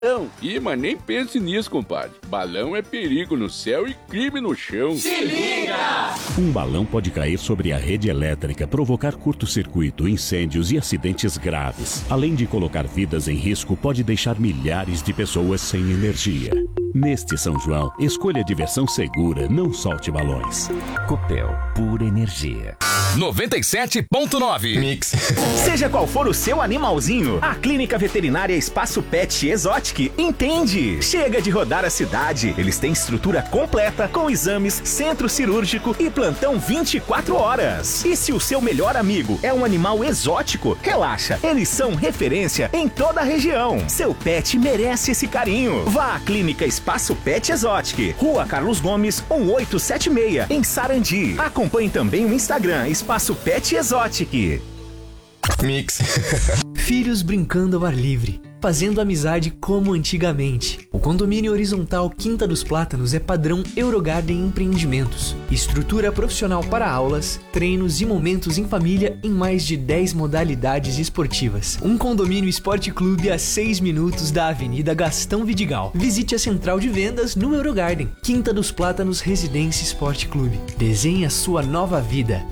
Ih, mas nem pense nisso, compadre. Balão é perigo no céu e crime no chão. Se liga! Um balão pode cair sobre a rede elétrica, provocar curto-circuito, incêndios e acidentes graves. Além de colocar vidas em risco, pode deixar milhares de pessoas sem energia. Neste São João, escolha diversão segura, não solte balões. Copel, pura energia. 97.9 Mix. Seja qual for o seu animalzinho, a Clínica Veterinária Espaço Pet Exotic entende. Chega de rodar a cidade. Eles têm estrutura completa com exames, centro cirúrgico e plantão 24 horas. E se o seu melhor amigo é um animal exótico, relaxa, eles são referência em toda a região. Seu pet merece esse carinho. Vá à Clínica Espaço Pet Exotic, Rua Carlos Gomes, 1876, em Sarandi. Acompanhe também o Instagram Espaço Pet Exotic. Mix. Filhos brincando ao ar livre, fazendo amizade como antigamente. O condomínio horizontal Quinta dos Plátanos é padrão Eurogarden Empreendimentos. Estrutura profissional para aulas, treinos e momentos em família em mais de 10 modalidades esportivas. Um condomínio esporte clube a 6 minutos da Avenida Gastão Vidigal. Visite a central de vendas no Eurogarden. Quinta dos Plátanos Residência Esporte Clube. Desenhe a sua nova vida.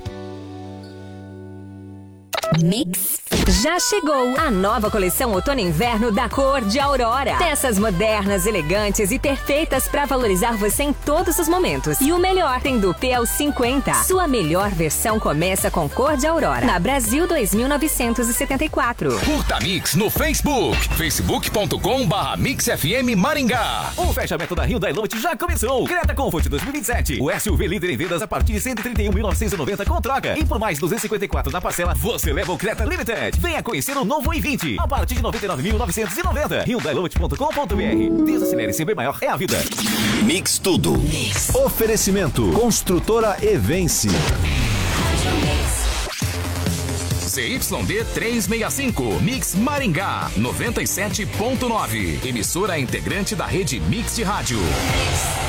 Mix. Já chegou a nova coleção outono e inverno da Cor de Aurora. Peças modernas, elegantes e perfeitas para valorizar você em todos os momentos. E o melhor, tem dupê aos 50. Sua melhor versão começa com Cor de Aurora, na Brasil 2974. Curta Mix no Facebook, facebook.com/MixFM Maringá. O fechamento da Hyundai Elantra já começou. Creta Comfort 2027. O SUV líder em vendas a partir de 131.990 com troca. E por mais 254 na parcela, você leva o Creta Limited. Venha conhecer o novo i20 a partir de 99.990. HyundaiLote.com.br. Desacelere, ser bem maior é a vida. Mix tudo. Mix. Oferecimento. Construtora Evence. CYD 365, Mix Maringá, 97.9. Emissora integrante da rede Mix de Rádio.